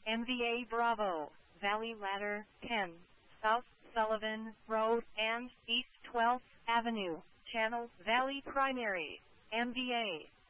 MVA Bravo, Valley Ladder, 10, South Sullivan Road and East 12th Avenue, Channel Valley Primary, MVA.